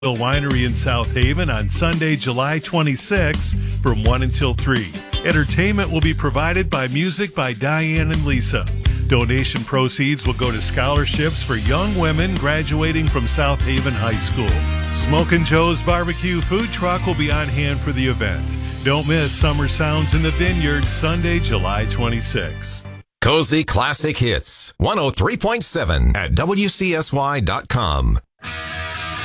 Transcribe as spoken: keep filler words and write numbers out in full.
Winery in South Haven on Sunday, July twenty-sixth from one until three. Entertainment will be provided by music by Diane and Lisa. Donation proceeds will go to scholarships for young women graduating from South Haven High School. Smokin' Joe's Barbecue Food Truck will be on hand for the event. Don't miss Summer Sounds in the Vineyard, Sunday, July twenty-sixth. Cozy Classic Hits, one oh three point seven at W C S Y dot com.